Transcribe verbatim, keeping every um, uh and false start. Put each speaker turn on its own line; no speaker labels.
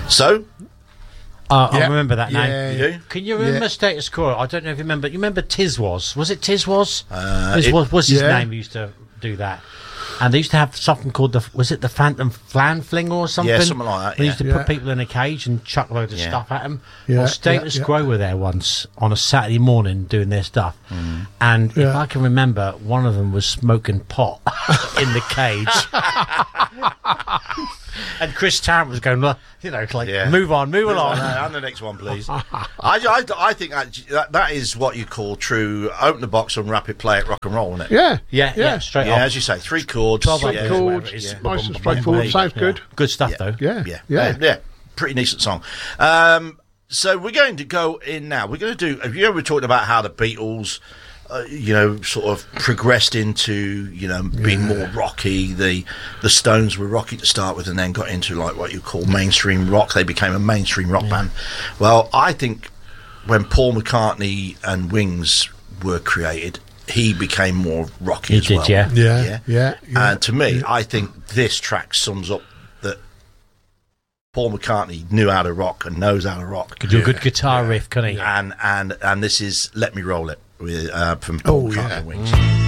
So,
Uh,
Yeah.
I remember that
Yeah.
name.
you?
Can you remember
Yeah.
Status Quo? I don't know if you remember. You remember Tiz Was? Was it Tiz Was?
Uh,
Tiz
it-
was, was his
yeah.
name? Who used to do that. And they used to have something called the was it the Phantom Flan Fling or something?
Yeah, something like that,
They
yeah.
used to
Yeah.
put people in a cage and chuck loads of
Yeah.
stuff at them.
Yeah,
Well, Status
yeah, yeah.
Quo were there once on a Saturday morning doing their stuff,
Mm.
and if
Yeah.
I can remember, one of them was smoking pot in the cage. And Chris Tarrant was going, you know, like,
Yeah.
move on, move along.
Uh, and the next one, please. I, I, I think that, that that is what you call true open the box and rapid play at rock and roll, isn't it?
Yeah.
Yeah, yeah,
Yeah.
straight
Yeah,
off.
as you say, three chords.
twelve
yeah,
up
Chords,
whatever it is.
yeah.
nice and
Bum,
straightforward.
bum,
Sounds
yeah.
good.
Good stuff,
Yeah.
though.
Yeah.
Yeah,
Yeah.
yeah, yeah. Pretty decent song. Um, so we're going to go in now. We're going to do. Have you ever talked about how the Beatles, uh, you know, sort of progressed into, you know, being more rocky? The the Stones were rocky to start with, and then got into like what you call mainstream rock. They became a mainstream rock band. Well, I think when Paul McCartney and Wings were created, he became more rocky
He
as
did,
well.
yeah.
Yeah.
Yeah.
Yeah. yeah.
And to me, I think this track sums up that Paul McCartney knew how to rock and knows how to rock.
Could do a good guitar riff, couldn't he?
And and and this is "Let Me Roll It" with uh, from Paul
Oh,
McCartney
yeah.
and Wings.